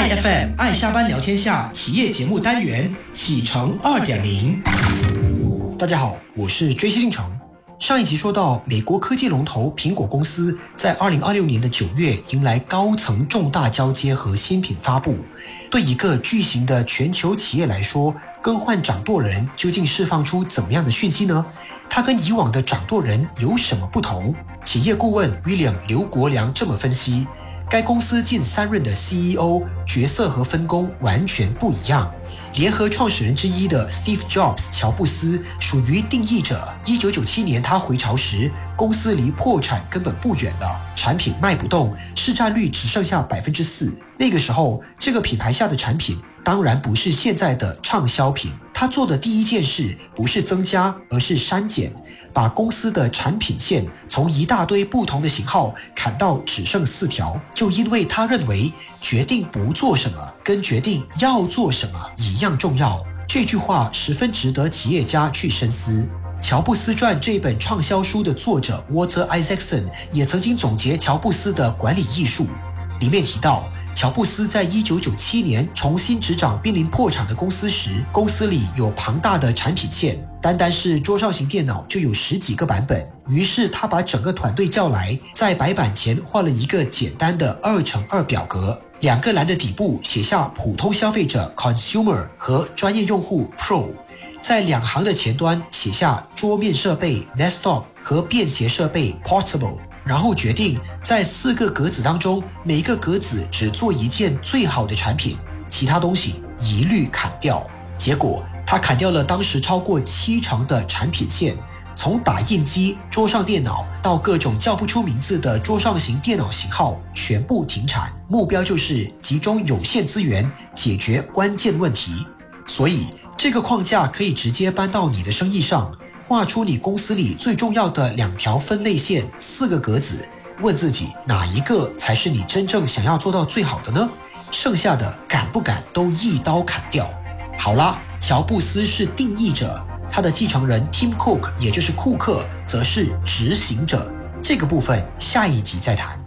爱 FM 爱下班聊天下企业节目单元启程2.0。大家好，我是追星城。上一集说到，美国科技龙头苹果公司在2026年的9月迎来高层重大交接和新品发布。对一个巨型的全球企业来说，更换掌舵人究竟释放出怎么样的讯息呢？它跟以往的掌舵人有什么不同？企业顾问 William 刘国良这么分析，该公司近3任的 CEO 角色和分工完全不一样。联合创始人之一的 Steve Jobs 乔布斯属于定义者。1997年他回巢时，公司离破产根本不远了，产品卖不动，市占率只剩下 4%。那个时候，这个品牌下的产品当然不是现在的畅销品。他做的第一件事不是增加，而是删减，把公司的产品线从一大堆不同的型号砍到只剩4条。就因为他认为决定不做什么跟决定要做什么一样重要。这句话十分值得企业家去深思。乔布斯传这本畅销书的作者 Walter Isaacson 也曾经总结乔布斯的管理艺术，里面提到，乔布斯在1997年重新执掌濒临破产的公司时，公司里有庞大的产品线，单单是桌上型电脑就有10几个版本。于是他把整个团队叫来，在白板前画了一个简单的2×2表格，2个栏的底部写下普通消费者 Consumer 和专业用户 Pro， 在2行的前端写下桌面设备 Desktop 和便携设备 Portable，然后决定在4个格子当中，每个格子只做一件最好的产品，其他东西一律砍掉。结果他砍掉了当时超过70%的产品线，从打印机、桌上电脑到各种叫不出名字的桌上型电脑型号全部停产，目标就是集中有限资源解决关键问题。所以这个框架可以直接搬到你的生意上，画出你公司里最重要的2条分类线，4个格子，问自己哪一个才是你真正想要做到最好的呢？剩下的敢不敢都一刀砍掉。好啦，乔布斯是定义者，他的继承人 Tim Cook 也就是库克则是执行者，这个部分下一集再谈。